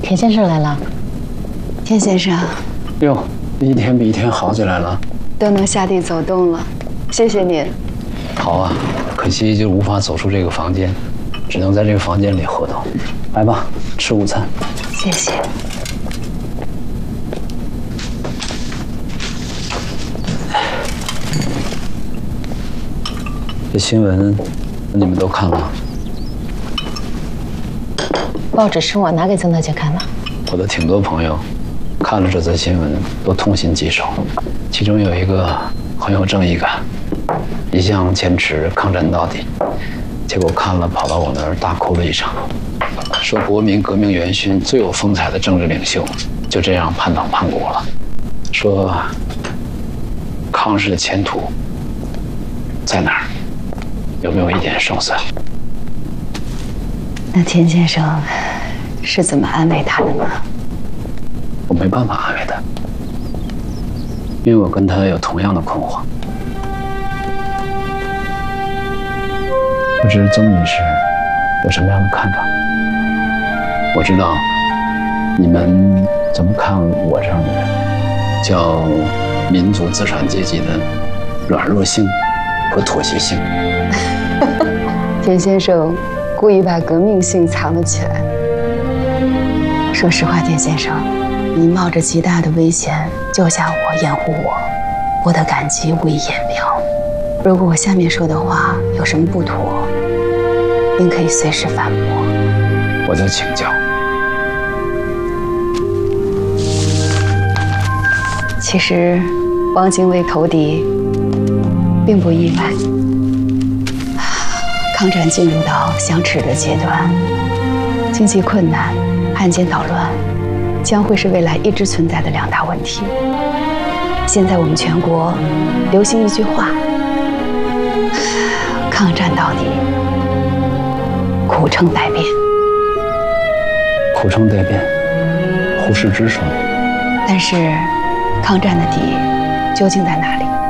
田先生来了。 田先生， 哟，一天比一天好起来了， 都能下地走动了，谢谢您。 好啊，可惜就无法走出这个房间，只能在这个房间里活动。来吧，吃午餐。 谢谢。 这新闻你们都看了？ 报纸是我拿给曾大姐看的。 我的挺多朋友看了这则新闻都痛心疾首，其中有一个很有正义感，一向坚持抗战到底，结果看了跑到我那儿大哭了一场，说国民革命元勋最有风采的政治领袖就这样叛党叛国了，说抗日的前途在哪儿？有没有一点胜算？ 那田先生是怎么安慰他的呢？ 我没办法安慰他，因为我跟他有同样的困惑。不知曾女士有什么样的看法？我知道你们怎么看我这样的人，叫民族资产阶级的软弱性和妥协性。 田先生故意把革命性藏了起来。说实话，田先生，你冒着极大的危险救下我、掩护我，我的感激无以言表。如果我下面说的话有什么不妥，您可以随时反驳。 我在请教。 其实，汪精卫投敌并不意外。抗战进入到相持的阶段，经济困难、汉奸捣乱，将会是未来一直存在的两大问题。现在我们全国流行一句话：抗战到底，苦撑待变。 苦撑待变，胡适之说的。 但是，抗战的底究竟在哪里？